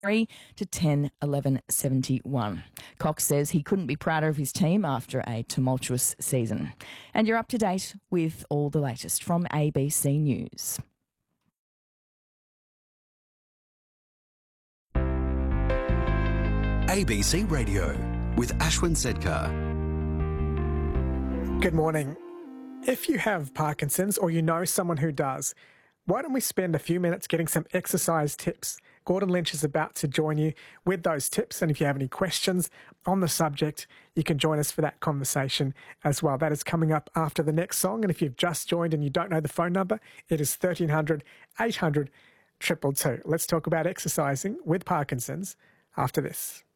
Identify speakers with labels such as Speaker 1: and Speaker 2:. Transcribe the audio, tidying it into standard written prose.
Speaker 1: to 10-11-71. Cox says he couldn't be prouder of his team after a tumultuous season. And you're up to date with all the latest from ABC News.
Speaker 2: ABC Radio with Ashwin Sedkar.
Speaker 3: Good morning. If you have Parkinson's or you know someone who does, why don't we spend a few minutes getting some exercise tips? Gordon Lynch is about to join you with those tips, and if you have any questions on the subject, you can join us for that conversation as well. That is coming up after the next song, and if you've just joined and you don't know the phone number, it is 1300 800 222. Let's talk about exercising with Parkinson's after this.